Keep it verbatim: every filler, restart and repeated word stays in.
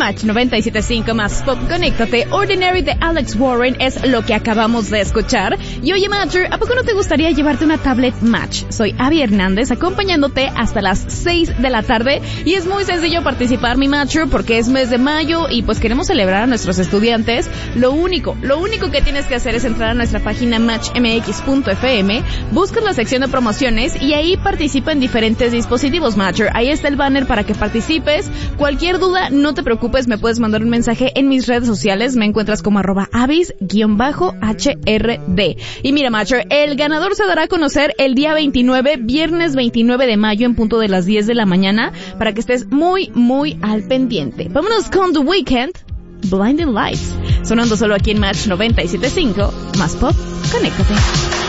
Match noventa y siete punto cinco más Pop, conéctate. Ordinary de Alex Warren es lo que acabamos de escuchar. Y oye, Matcher, ¿a poco no te gustaría llevarte una tablet Match? Soy Abby Hernández, acompañándote hasta las seis de la tarde. Y es muy sencillo participar, mi Matcher, porque es mes de mayo y pues queremos celebrar a nuestros estudiantes. Lo único, lo único que tienes que hacer es entrar a nuestra página match m x punto f m, buscas la sección de promociones y ahí participa en diferentes dispositivos, Matcher. Ahí está el banner para que participes. Cualquier duda, no te preocupes, me puedes mandar un mensaje en mis redes sociales. Me encuentras como arroba avis guión bajo h r d. Y mira, Matcher, el ganador se dará a conocer el día veintinueve, viernes veintinueve de mayo en punto de las diez de la mañana, para que estés muy, muy al pendiente. Vámonos con The Weeknd, Blinding Lights, sonando solo aquí en Match noventa y siete punto cinco, más Pop, conéctate.